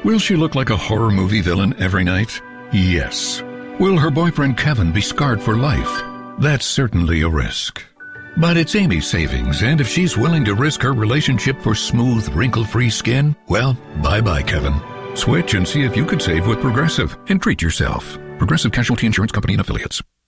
Will she look like a horror movie villain every night? Yes. Will her boyfriend Kevin be scarred for life? That's certainly a risk. But it's Amy's savings, and if she's willing to risk her relationship for smooth, wrinkle-free skin, well, bye-bye, Kevin. Switch and see if you could save with Progressive and treat yourself. Progressive Casualty Insurance Company and Affiliates.